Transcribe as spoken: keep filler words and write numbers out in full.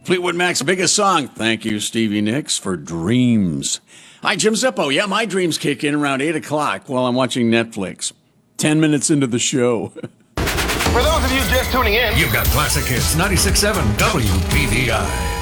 Fleetwood Mac's biggest song. Thank you, Stevie Nicks, for Dreams. Hi, Jim Zippo. Yeah, my dreams kick in around eight o'clock while I'm watching Netflix. Ten minutes into the show. For those of you just tuning in, you've got Classic Hits ninety-six point seven W P V I.